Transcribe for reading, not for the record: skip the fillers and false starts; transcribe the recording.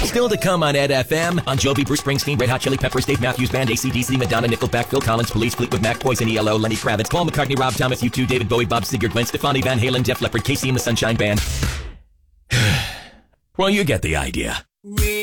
Still to come on Ed FM. On Jovi, Bruce Springsteen, Red Hot Chili Peppers, Dave Matthews Band, AC/DC, Madonna, Nickelback, Phil Collins, Police, Fleetwood Mac, Poison, ELO, Lenny Kravitz, Paul McCartney, Rob Thomas, U2, David Bowie, Bob Seger, Gwen Stefani, Van Halen, Def Leppard, Casey and the Sunshine Band. Well, you get the idea.